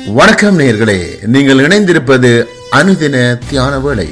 வணக்கம் நேயர்களே, நீங்கள் இணைந்திருப்பது அனுதின தியான வேளை.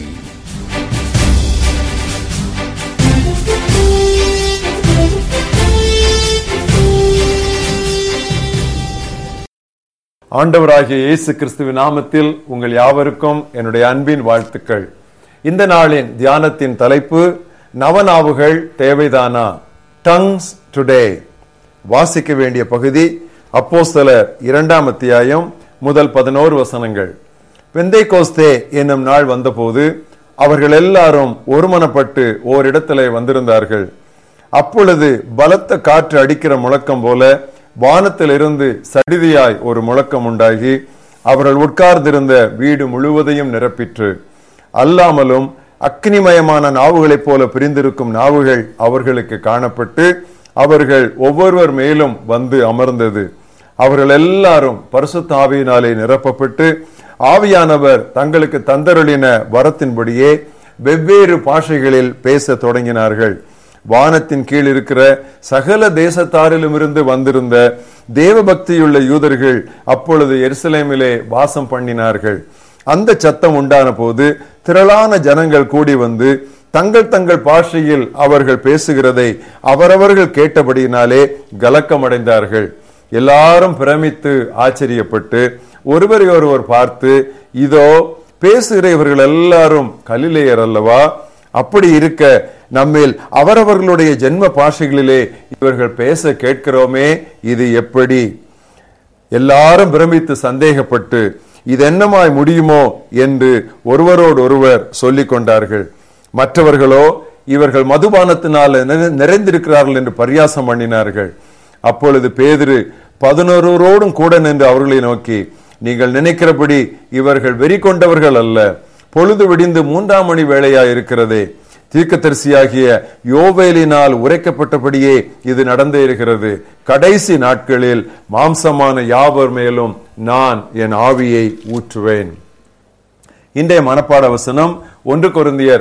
ஆண்டவராகிய இயேசு கிறிஸ்துவின் நாமத்தில் உங்கள் யாவருக்கும் என்னுடைய அன்பின் வாழ்த்துக்கள். இந்த நாளின் தியானத்தின் தலைப்பு நவநாவுகள் தேவைதானா? Tongues today. வாசிக்க வேண்டிய பகுதி அப்போஸ்தலர் 2ஆம் அத்தியாயம் முதல் 11 வசனங்கள். பெந்தைக்கோஸ்தே என்னும் நாள் வந்தபோது அவர்கள் எல்லாரும் ஒருமனப்பட்டு ஓரிடத்திலே வந்திருந்தார்கள். அப்பொழுது பலத்த காற்று அடிக்கிற முழக்கம் போல வானத்திலிருந்து சடிதியாய் ஒரு முழக்கம் உண்டாகி அவர்கள் உட்கார்ந்திருந்த வீடு முழுவதையும் நிரப்பிற்று. அல்லாமலும் அக்னிமயமான நாவுகளைப் போல பிரிந்திருக்கும் நாவுகள் அவர்களுக்கு காணப்பட்டு அவர்கள் ஒவ்வொருவர் மேலும் வந்து அமர்ந்தது. அவர்கள் எல்லாரும் பரிசுத்த ஆவியினாலே நிரப்பப்பட்டு ஆவியானவர் தங்களுக்கு தந்தருளின வரத்தின்படியே வெவ்வேறு பாஷைகளில் பேச தொடங்கினார்கள். வானத்தின் கீழ் இருக்கிற சகல தேசத்தாரிலும் இருந்து வந்திருந்த தேவபக்தியுள்ள யூதர்கள் அப்பொழுது எருசலேமிலே வாசம் பண்ணினார்கள். அந்த சத்தம் உண்டான போது திரளான ஜனங்கள் கூடி வந்து தங்கள் தங்கள் பாஷையில் அவர்கள் பேசுகிறதை அவரவர்கள் கேட்டபடியினாலே கலக்கமடைந்தார்கள். எல்லாரும் பிரமித்து ஆச்சரியப்பட்டு ஒருவரை ஒருவர் பார்த்து, இதோ பேசுகிற இவர்கள் எல்லாரும் கலிலேயர் அல்லவா? அப்படி இருக்க நம்மில் அவரவர்களுடைய ஜென்ம பாஷைகளிலே இவர்கள் பேச கேட்கிறோமே, இது எப்படி? எல்லாரும் பிரமித்து சந்தேகப்பட்டு இது என்னமாய் முடியுமோ என்று ஒருவரோடு ஒருவர் சொல்லிக் கொண்டார்கள். மற்றவர்களோ இவர்கள் மதுபானத்தினால் நிறைந்திருக்கிறார்கள் என்று பரியாசம் பண்ணினார்கள். அப்பொழுது பேதுரு 11 கூட நின்று அவர்களை நோக்கி, நீங்கள் நினைக்கிறபடி இவர்கள் வெறி கொண்டவர்கள் அல்ல. பொழுது விடிந்து 3ஆம் மணி வேளையா இருக்கிறதே. தீர்க்கதரிசியாகிய யோவேலினால் உரைக்கப்பட்டபடியே இது நடந்தே இருக்கிறது. கடைசி நாட்களில் மாம்சமான யாவர் மேலும் நான் என் ஆவியை ஊற்றுவேன். இன்றைய மனப்பாட வசனம் 1 கொரிந்தியர்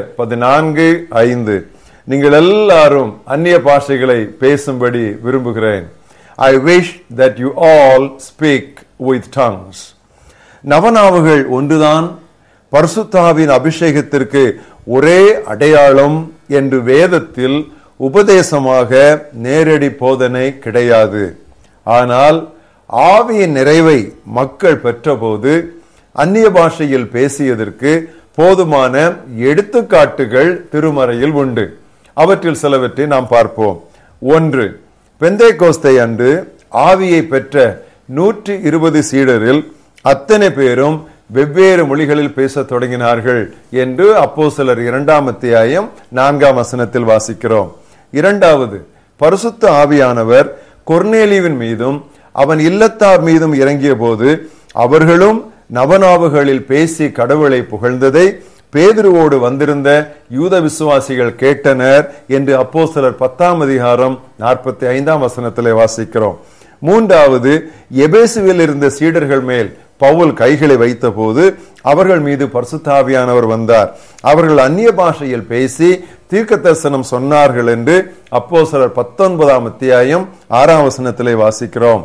14:5. நீங்கள் எல்லாரும் அந்நிய பாஷைகளை பேசும்படி விரும்புகிறேன். I wish that you all speak with tongues. நவநாவுகள் ஒன்றுதான் பரிசுத்தாவின் அபிஷேகத்திற்கு ஒரே அடையாளம் என்று வேதத்தில் உபதேசமாக நேரடி போதனை கிடையாது. ஆனால் ஆவியின் நிறைவை மக்கள் பெற்றபோது அந்நிய பாஷையில் பேசியதற்கு போதுமான எடுத்துக்காட்டுகள் திருமறையில் உண்டு. அவற்றில் சிலவற்றை நாம் பார்ப்போம். 1. பெந்தைக்கோஸ்தை அன்று ஆவியை பெற்ற 120 சீடரில் அத்தனை பேரும் வெவ்வேறு மொழிகளில் பேச தொடங்கினார்கள் என்று அப்போஸ்தலர் 2ஆம் அத்தியாயம் 4ஆம் வசனத்தில் வாசிக்கிறோம். 2. பரிசுத்த ஆவியானவர் கொர்நேலியுவின் மீதும் அவன் இல்லத்தார் மீதும் இறங்கிய போது அவர்களும் நவநாவுகளில் பேசி கடவுளை புகழ்ந்ததை பேதுருவோடு வந்திருந்த யூத விசுவாசிகள் கேட்டனர் என்று அப்போஸ்தலர் 10ஆம் அதிகாரம் 45ஆம் வசனத்திலே வாசிக்கிறோம். 3. எபேசுவில் இருந்த சீடர்கள் மேல் பவுல் கைகளை வைத்த போது அவர்கள் மீது பரிசுத்த ஆவியானவர் வந்தார். அவர்கள் அந்நிய பாஷையில் பேசி தீர்க்க தரிசனம் சொன்னார்கள் என்று அப்போஸ்தலர் 19ஆம் அத்தியாயம் 6ஆம் வசனத்திலே வாசிக்கிறோம்.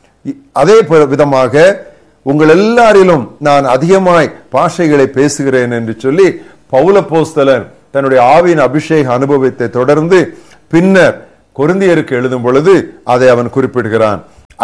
அதே விதமாக உங்கள் எல்லாரிலும் நான் அதிகமாய் பாஷைகளை பேசுகிறேன் என்று சொல்லி பவுல் அப்போஸ்தலன் தன்னுடைய ஆவியின் அபிஷேக அனுபவத்தை தொடர்ந்து பின்னர் கொரிந்தியருக்கு எழுதும் பொழுது அதை அவன் குறிப்பிடுகிறான்.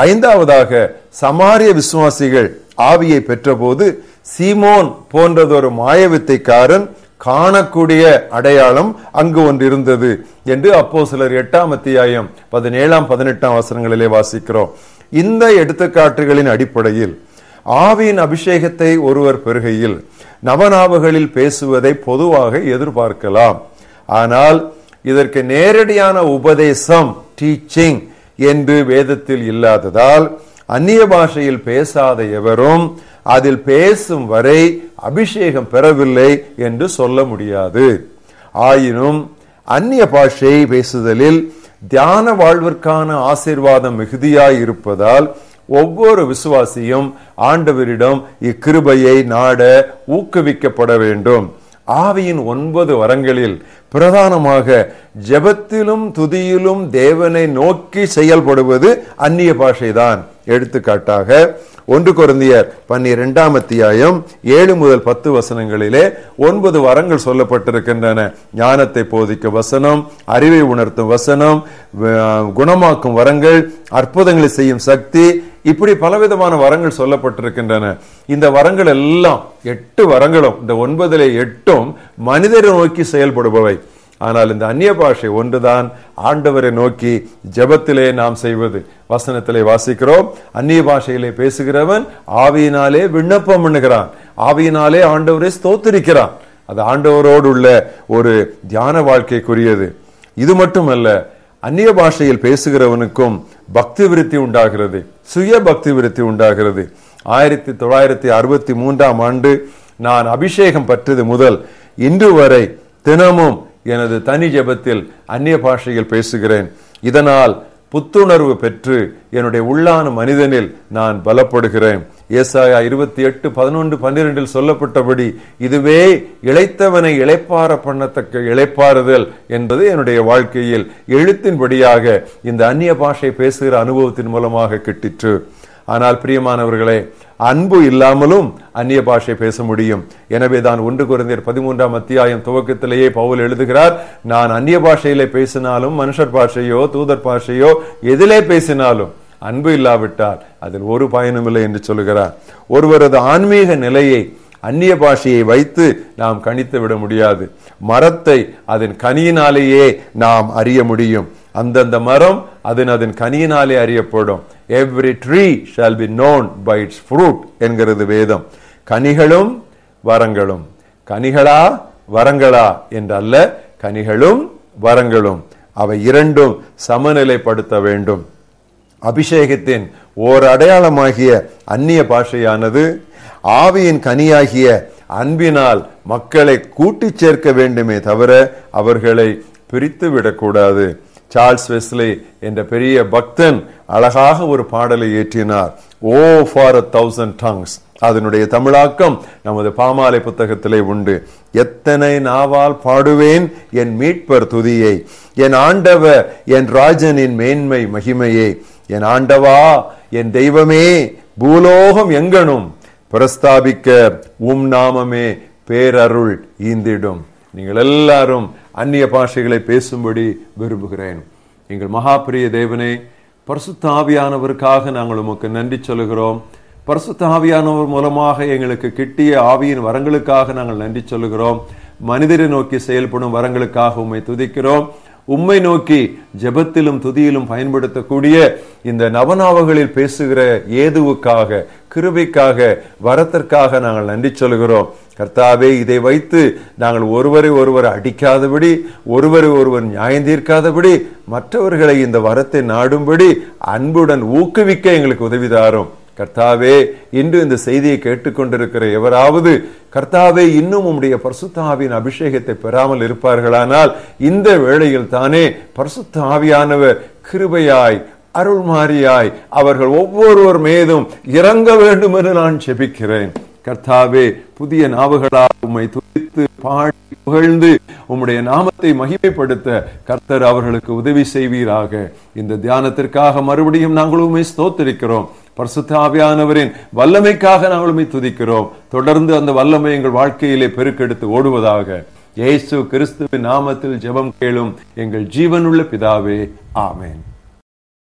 5. சமாரிய விசுவாசிகள் ஆவியை பெற்றபோது சீமோன் போன்றதொரு மாயவித்தைக்காரன் காணக்கூடிய அடையாளம் அங்கு ஒன்று இருந்தது என்று அப்போஸ்தலர் 8ஆம் அத்தியாயம் 17ஆம் 18ஆம் வசனங்களிலே வாசிக்கிறோம். இந்த எடுத்துக்காட்டுகளின் அடிப்படையில் ஆவியின் அபிஷேகத்தை ஒருவர் பெறுகையில் நவநாவுகளில் பேசுவதை பொதுவாக எதிர்பார்க்கலாம். ஆனால் இதற்கு நேரடியான உபதேசம் டீச்சிங் என்று வேதத்தில் இல்லாததால் அந்நிய பாஷையில் பேசாத எவரும் அதில் பேசும் வரை அபிஷேகம் பெறவில்லை என்று சொல்ல முடியாது. ஆயினும் அந்நிய பாஷை பேசுதலில் தியான வாழ்விற்கான ஆசீர்வாதம் மிகுதியாய் இருப்பதால் ஒவ்வொரு விசுவாசியும் ஆண்டவரிடம் இக்கிருபையை நாட ஊக்குவிக்கப்பட வேண்டும். ஆவியின் 9 வரங்களில் பிரதானமாக ஜெபத்திலும் துதியிலும் தேவனை நோக்கி செயல்படுவது அந்நிய பாஷைதான். எடுத்துக்காட்டாக 1 கொரிந்தியர் 12ஆம் அத்தியாயம் 7 முதல் 10 வசனங்களிலே 9 வரங்கள் சொல்லப்பட்டிருக்கின்றன. ஞானத்தை போதிக்கும் வசனம், அறிவை உணர்த்தும் வசனம், குணமாக்கும் வரங்கள், அற்புதங்களை செய்யும் சக்தி, இப்படி பலவிதமான வரங்கள் சொல்லப்பட்டிருக்கின்றன. இந்த வரங்கள் எல்லாம் 8 வரங்களும், இந்த 9லே 8ம் மனிதரை நோக்கி செயல்படுபவை. ஆனால் இந்த அந்நிய பாஷை ஒன்றுதான் ஆண்டவரை நோக்கி ஜெபத்திலே நாம் செய்வது. வசனத்திலே வாசிக்கிறோம், அந்நிய பாஷையிலே பேசுகிறவன் ஆவியினாலே விண்ணப்பம் பண்ணுகிறான், ஆவியினாலே ஆண்டவரை ஸ்தோத்திரிக்கிறான். அது ஆண்டவரோடு உள்ள ஒரு தியான வாழ்க்கைக்குரியது. இது மட்டுமல்ல, அந்நிய பாஷையில் பேசுகிறவனுக்கும் பக்தி விருத்தி உண்டாகிறது, சுய பக்தி விருத்தி உண்டாகிறது. 1963ஆம் ஆண்டு நான் அபிஷேகம் பெற்றது முதல் இன்று வரை தினமும் எனது தனி ஜெபத்தில் அந்நிய பாஷையில் பேசுகிறேன். இதனால் புத்துணர்வு பெற்று என்னுடைய உள்ளான மனிதனில் நான் பலப்படுகிறேன். ஏசாயா 28:11-12 சொல்லப்பட்டபடி, இதுவே இளைத்தவனை இளைப்பார பண்ணத்தக்க இளைப்பாறுதல் என்பது என்னுடைய வாழ்க்கையில் எழுத்தின்படியாக இந்த அந்நிய பாஷை பேசுகிற அனுபவத்தின் மூலமாக கிட்டிற்று. ஆனால் பிரியமானவர்களே, அன்பு இல்லாமலும் அந்நிய பாஷை பேச முடியும். எனவே தான் 1 கொரிந்தியர் 13ஆம் அத்தியாயம் துவக்கத்திலேயே பவுல் எழுதுகிறார், நான் அந்நிய பாஷையிலே பேசினாலும், மனுஷர் பாஷையோ தூதர் பாஷையோ எதிலே பேசினாலும் அன்பு இல்லாவிட்டால் அதில் ஒரு பயனும் இல்லை என்று சொல்லுகிறார். ஒருவரது ஆன்மீக நிலையை அந்நிய பாஷையை வைத்து நாம் கணித்து விட முடியாது. மரத்தை அதன் கனியினாலேயே நாம் அறிய முடியும். அந்தந்த மரம் அதன் கனியினாலே அறியப்படும். Every tree shall be known by its fruit என்கிறது வேதம். கனிகளும் வரங்களும், கனிகளா வரங்களா என்றல்ல, கனிகளும் வரங்களும் அவை இரண்டும் சமநிலைப்படுத்த வேண்டும். அபிஷேகத்தின் ஓர் அடையாளமாகிய அந்நிய பாஷையானது ஆவியின் கனியாகிய அன்பினால் மக்களை கூட்டி சேர்க்க வேண்டுமே தவிர அவர்களை பிரித்து விடக்கூடாது. சார்ல்ஸ் வெஸ்லி என்ற பெரிய பக்தன் அழகாக ஒரு பாடலை இயற்றினார், ஓ ஃபார் 1000 tongues. அதனுடைய தமிழாக்கம் நமது பாமாலை புத்தகத்திலே உண்டு. எத்தனை நாவால் பாடுவேன் என் மீட்பர் துதியை, என் ஆண்டவர் என் ராஜனின் மேன்மை மகிமையே, என் ஆண்டவா என் தெய்வமே, பூலோகம் எங்கனும் பிரஸ்தாபிக்க நாமமே பேரருள் ஈந்திடும். நீங்கள் எல்லாரும் அந்நிய பாஷைகளை பேசும்படி விரும்புகிறேன். எங்கள் மகாபிரிய தேவனே, பரிசுத்த ஆவியானவருக்காக நாங்கள் உமக்கு நன்றி சொல்லுகிறோம். பரிசுத்த ஆவியானவர் மூலமாக எங்களுக்கு கிட்டிய ஆவியின் வரங்களுக்காக நாங்கள் நன்றி சொல்லுகிறோம். மனிதரை நோக்கி செயல்படும் வரங்களுக்காக உம்மை துதிக்கிறோம். உம்மை நோக்கி ஜெபத்திலும் துதியிலும் பயன்படுத்தக்கூடிய இந்த நவநாவுகளில் பேசுகிற ஏதுவுக்காக, கிருபைக்காக, வரத்திற்காக நாங்கள் நன்றி சொல்கிறோம். கர்த்தாவே, இதை வைத்து நாங்கள் ஒருவரை ஒருவர் அடிக்காதபடி, ஒருவரை ஒருவர் நியாயம் தீர்க்காதபடி, மற்றவர்களை இந்த வரத்தை நாடும்படி அன்புடன் ஊக்குவிக்க எங்களுக்கு உதவிதாரும். கர்த்தாவே, இன்று இந்த செய்தியை கேட்டுக்கொண்டிருக்கிற எவராவது கர்த்தாவே இன்னும் உம்முடைய பரிசுத்த ஆவியின் அபிஷேகத்தை பெறாமல் இருப்பார்களானால் இந்த வேளையில் தானே பரிசுத்த ஆவியானவர் கிருபையாய் அருள்மாரியாய் அவர்கள் ஒவ்வொருவர் மீதும் இறங்க வேண்டும் என்று நான் ஜெபிக்கிறேன். கர்த்தாவே, புதிய நாவுகளால் உம்மை துதித்து பாடி புகழ்ந்து உம்முடைய நாமத்தை மகிமைப்படுத்த கர்த்தர் அவர்களுக்கு உதவி செய்வீராக. இந்த தியானத்திற்காக மறுபடியும் நாங்கள் உம்மை ஸ்தோத்திரிக்கிறோம். பரிசுத்த ஆவியானவரின் வல்லமைக்காக நாங்கள் உம்மை துதிக்கிறோம். தொடர்ந்து அந்த வல்லமை எங்கள் வாழ்க்கையிலே பெருக்கெடுத்து ஓடுவதாக. இயேசு கிறிஸ்துவின் நாமத்தில் ஜெபம் கேளும் எங்கள் ஜீவனுள்ள பிதாவே, ஆமென்.